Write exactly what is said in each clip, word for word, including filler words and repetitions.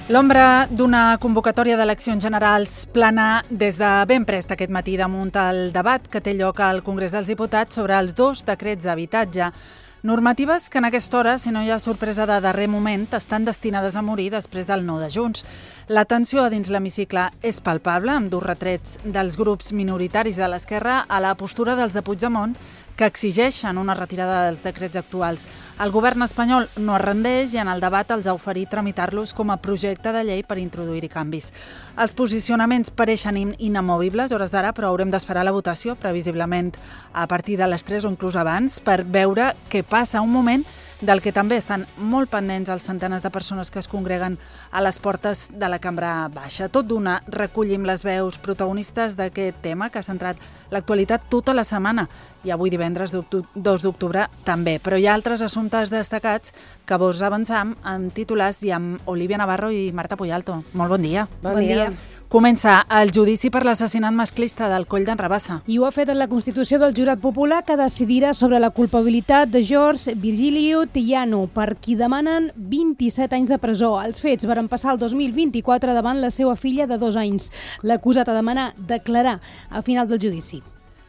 L'ombra d'una convocatòria d'eleccions generals plana des de ben prest aquest matí damunt el debat que té lloc al Congrés dels Diputats sobre els dos decrets d'habitatge. Normatives que en aquesta hora, si no hi ha sorpresa de darrer moment, estan destinades a morir després del nou de Junts. La tensió a dins l'hemicicle és palpable, amb durs retrets dels grups minoritaris de l'esquerra a la postura dels de Puigdemont, que exigeixen una retirada dels decrets actuals. El govern espanyol no es rendeix i en el debat els ha oferit tramitar-los com a projecte de llei per introduir-hi canvis. Els posicionaments pareixen in inamovibles, hores d'ara, però haurem d'esperar la votació, previsiblement a partir de les tres o inclús abans, per veure què passa. Un moment del que també estan molt pendents els centenars de persones que es congreguen a les portes de la cambra baixa. Tot d'una, recollim les veus protagonistes d'aquest tema que ha centrat l'actualitat tota la setmana i avui divendres dos d'octubre també. Però hi ha altres assumptes destacats que vos avançam amb titulars i amb Olivia Navarro i Marta Puyalto. Molt bon dia. Bon, bon dia. dia. Comença el judici per l'assassinat masclista del Coll d'en Rabassa. I ho ha fet en la constitució del jurat popular que decidirà sobre la culpabilitat de George Virgilio Tillano, per qui demanen vint-i-set anys de presó. Els fets varen passar el dos mil vint-i-quatre davant la seva filla de dos anys. L'acusat ha demanat declarar a final del judici.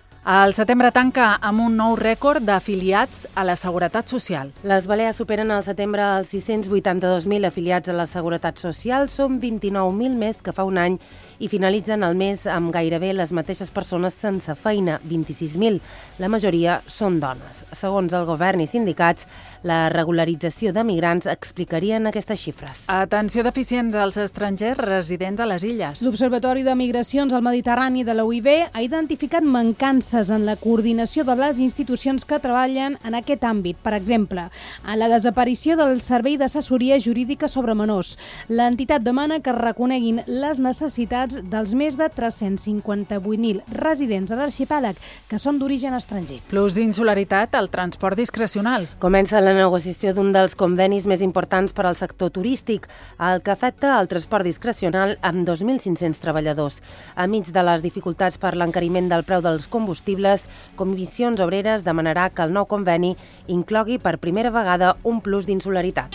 El setembre tanca amb un nou rècord d'afiliats a la Seguretat Social. Les Balears superen al setembre els sis-cents vuitanta-dos mil afiliats a la Seguretat Social. Són vint-i-nou mil més que fa un any i finalitzen el mes amb gairebé les mateixes persones sense feina, vint-i-sis mil. La majoria són dones. Segons el govern i sindicats, la regularització de migrants explicarien aquestes xifres. Atenció deficients als estrangers residents a les illes. L'Observatori de Migracions al Mediterrani de la U I B ha identificat mancances en la coordinació de les institucions que treballen en aquest àmbit. Per exemple, en la desaparició del Servei d'Assessoria Jurídica sobre Menors. L'entitat demana que es reconeguin les necessitats dels més de tres-cents cinquanta-vuit mil residents de l'arxipèlag que són d'origen estranger. Plus d'insolaritat al transport discrecional. Comença la negociació d'un dels convenis més importants per al sector turístic, el que afecta el transport discrecional amb dos mil cinc-cents treballadors. Enmig de les dificultats per l'encariment del preu dels combustibles, Comissions Obreres demanarà que el nou conveni inclogui per primera vegada un plus d'insolaritat.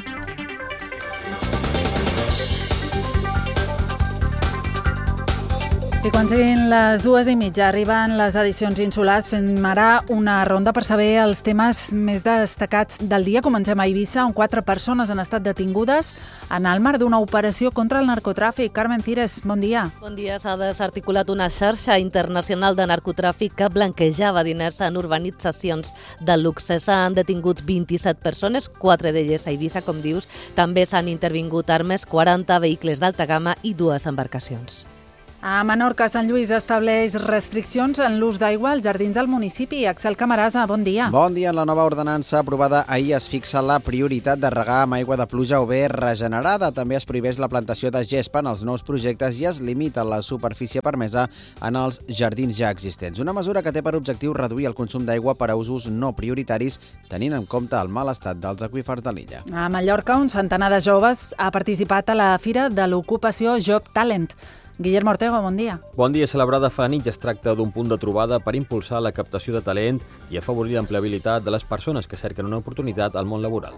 I quan siguin les dues i mitja arriben les edicions insulars, fem ara una ronda per saber els temes més destacats del dia. Comencem a Eivissa, on quatre persones han estat detingudes en el marc d'una operació contra el narcotràfic. Carmen Cires, bon dia. Bon dia. S'ha desarticulat una xarxa internacional de narcotràfic que blanquejava diners en urbanitzacions de luxe. S'han detingut vint-i-set persones, quatre d'elles a Eivissa, com dius. També s'han intervingut armes, quaranta vehicles d'alta gamma i dues embarcacions. A Menorca, Sant Lluís estableix restriccions en l'ús d'aigua als jardins del municipi. Axel Camarasa, bon dia. Bon dia. En la nova ordenança aprovada ahir es fixa la prioritat de regar amb aigua de pluja o bé regenerada. També es prohibeix la plantació de gespa en els nous projectes i es limita la superfície permesa en els jardins ja existents. Una mesura que té per objectiu reduir el consum d'aigua per a usos no prioritaris, tenint en compte el mal estat dels aqüífers de l'illa. A Mallorca, un centenar de joves ha participat a la Fira de l'Ocupació Job Talent. Guillermo Ortega, bon dia. Bon dia. Celebrada fa nit, es tracta d'un punt de trobada per impulsar la captació de talent i afavorir l'empleabilitat de les persones que cerquen una oportunitat al món laboral.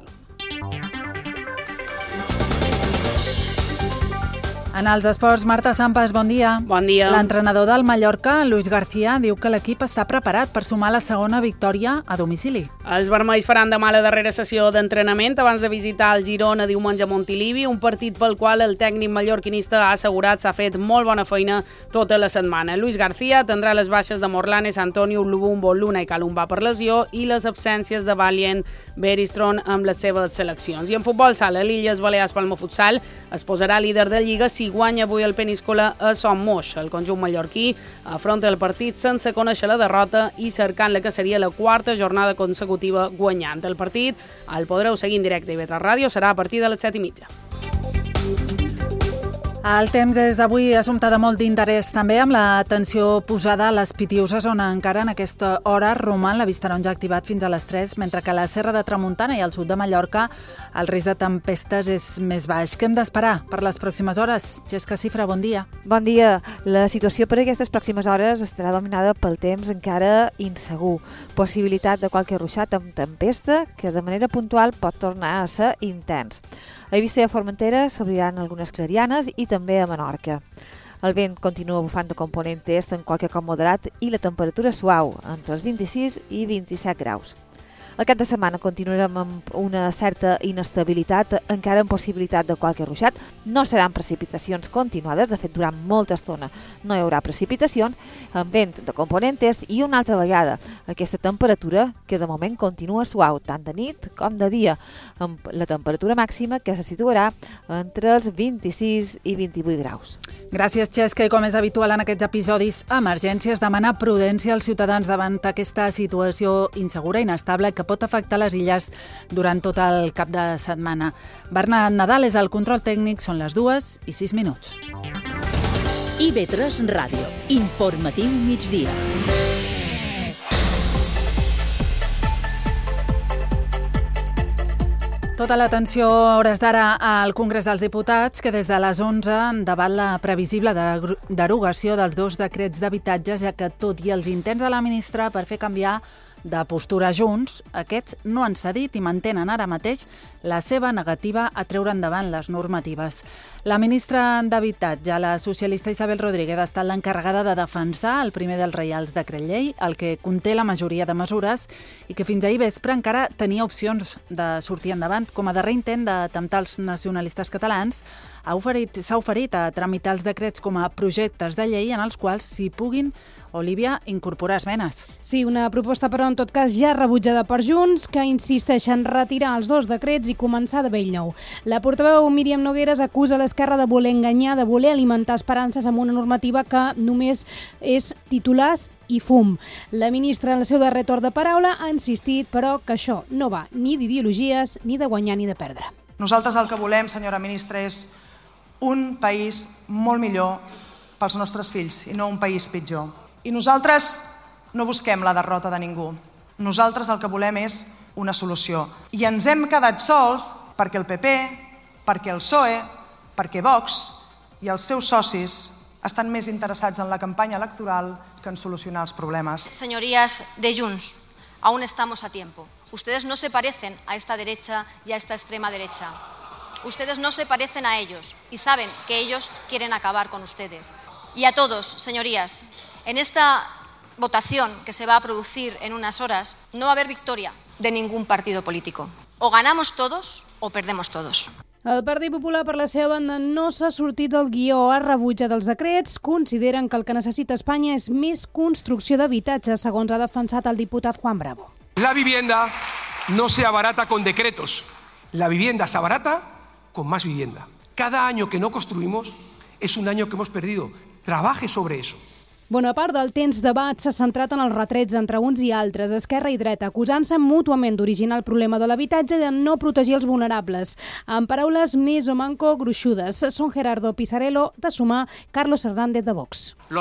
En els esports, Marta Sampas, bon dia. Bon dia. L'entrenador del Mallorca, Luis García, diu que l'equip està preparat per sumar la segona victòria a domicili. Els vermells faran demà la darrera sessió d'entrenament abans de visitar el Girona diumenge a Montilivi, un partit pel qual el tècnic mallorquinista ha assegurat s'ha fet molt bona feina tota la setmana. Luis García tindrà les baixes de Morlanes, Antonio, Lubumbo, Luna i Calumba per lesió i les absències de Valient, Beristron amb les seves seleccions. I en futbol sala, l'Illes Balears Palma Futsal es posarà líder de Lliga si guanya avui el Peníscola a Son Moix. El conjunt mallorquí afronta el partit sense conèixer la derrota i cercant la que seria la quarta jornada consecutiva guanyant. El partit el podreu seguir en directe i a Vetre Ràdio, serà a partir de les set i mitja. El temps és avui assumpte de molt d'interès també, amb l'atenció posada a les Pitiuses, on encara en aquesta hora roman la vista taronja activat fins a les tres, mentre que a la Serra de Tramuntana i al sud de Mallorca el risc de tempestes és més baix. Què hem d'esperar per les pròximes hores? Xesca Cifra, bon dia. Bon dia. La situació per aquestes pròximes hores estarà dominada pel temps encara insegur. Possibilitat de qualque ruixat amb tempesta que de manera puntual pot tornar a ser intens. A Eivissa i a Formentera s'obriran algunes clarianes i també a Menorca. El vent continua bufant de component est en qualque cop moderat i la temperatura suau, entre els vint-i-sis i vint-i-set graus. El cap de setmana continuarem amb una certa inestabilitat, encara amb possibilitat de qualque ruixat. No seran precipitacions continuades, de fet, durant molta estona no hi haurà precipitacions, amb vent de component est i una altra vegada aquesta temperatura que de moment continua suau, tant de nit com de dia, amb la temperatura màxima que se situarà entre els vint-i-sis i vint-i-vuit graus. Gràcies, Xesca. I com és habitual en aquests episodis, emergències, demana prudència als ciutadans davant aquesta situació insegura i inestable que pot afectar les illes durant tot el cap de setmana. Bernat Nadal és el control tècnic, són les dues i sis minuts. I ve tres Ràdio, informatiu migdia. Tota l'atenció a hores d'ara al Congrés dels Diputats, que des de les onze debat la previsible derogació dels dos decrets d'habitatge, ja que tot i els intents de la ministra per fer canviar de postura Junts, aquests no han cedit i mantenen ara mateix la seva negativa a treure endavant les normatives. La ministra d'Habitatge, la socialista Isabel Rodríguez, ha estat l'encarregada de defensar el primer dels reials decret llei, el que conté la majoria de mesures i que fins ahir vespre encara tenia opcions de sortir endavant. Com a darrer intent de temptar els nacionalistes catalans, ha oferit, s'ha oferit a tramitar els decrets com a projectes de llei en els quals s'hi puguin, Olivia, incorporar esmenes. Sí, una proposta, però, en tot cas, ja rebutjada per Junts, que insisteix en retirar els dos decrets i començar de bell nou. La portaveu Míriam Nogueras acusa l'Esquerra de voler enganyar, de voler alimentar esperances amb una normativa que només és titulars i fum. La ministra, en el seu darrer torn de paraula, ha insistit, però, que això no va ni d'ideologies, ni de guanyar ni de perdre. Nosaltres el que volem, senyora ministra, és un país molt millor pels nostres fills i no un país pitjor. I nosaltres no busquem la derrota de ningú. Nosaltres el que volem és una solució. I ens hem quedat sols perquè el P P, perquè el P S O E, perquè Vox i els seus socis estan més interessats en la campanya electoral que en solucionar els problemes. Señorías de Junts, aún estamos a tiempo. Ustedes no se parecen a esta derecha y a esta extrema derecha. Ustedes no se parecen a ellos y saben que ellos quieren acabar con ustedes. Y a todos, señorías, en esta votación que se va a producir en unas horas, no va a haber victoria de ningún partido político. O ganamos todos o perdemos todos. El Partit Popular, per la seva banda, no s'ha sortit del guió, ha rebutjat els decrets, consideren que el que necessita Espanya és més construcció d'habitatge, segons ha defensat el diputat Juan Bravo. La vivienda no se abarata con decretos. La vivienda se abarata con más vivienda. Cada año que no construimos es un año que hemos perdido. Trabaje sobre eso. Bona part del temps debat s'ha centrat en els retrets entre uns i altres, esquerra i dreta, acusant-se mútuament d'originar el problema de l'habitatge i de no protegir els vulnerables. En paraules més o manco gruixudes, són Gerardo Pisarello de Sumar, Carlos Hernández de Vox.